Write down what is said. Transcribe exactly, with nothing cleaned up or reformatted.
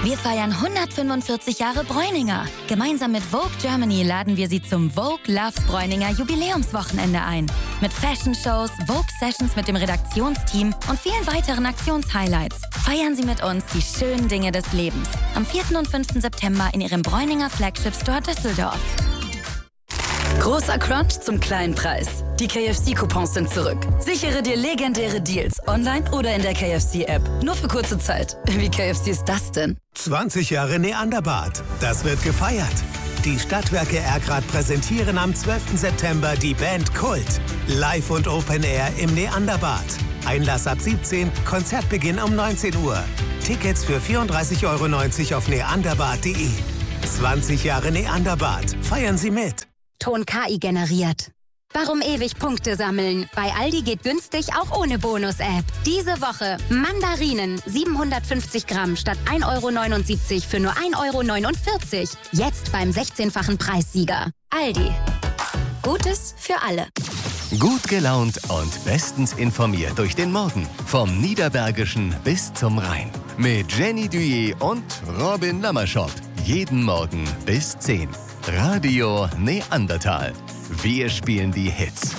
Wir feiern hundertfünfundvierzig Jahre Bräuninger. Gemeinsam mit Vogue Germany laden wir Sie zum Vogue Loves Bräuninger Jubiläumswochenende ein. Mit Fashion-Shows, Vogue-Sessions mit dem Redaktionsteam und vielen weiteren Aktionshighlights. Feiern Sie mit uns die schönen Dinge des Lebens. Am vierten und fünften September in Ihrem Bräuninger Flagship Store Düsseldorf. Großer Crunch zum kleinen Preis. Die K F C-Coupons sind zurück. Sichere dir legendäre Deals online oder in der K F C-App. Nur für kurze Zeit. Wie K F C ist das denn? zwanzig Jahre Neanderbad. Das wird gefeiert. Die Stadtwerke Erkrath präsentieren am zwölften September die Band Kult. Live und Open Air im Neanderbad. Einlass ab siebzehn, Konzertbeginn um neunzehn Uhr. Tickets für vierunddreißig Euro neunzig auf neanderbad punkt de. zwanzig Jahre Neanderbad. Feiern Sie mit. Ton K I generiert. Warum ewig Punkte sammeln? Bei Aldi geht günstig auch ohne Bonus-App. Diese Woche Mandarinen siebenhundertfünfzig Gramm statt ein Euro neunundsiebzig für nur ein Euro neunundvierzig. Jetzt beim sechzehnfachen Preissieger. Aldi. Gutes für alle. Gut gelaunt und bestens informiert durch den Morgen. Vom Niederbergischen bis zum Rhein. Mit Jenny Duyé und Robin Lammerschott. Jeden Morgen bis zehn. Radio Neandertal. Wir spielen die Hits.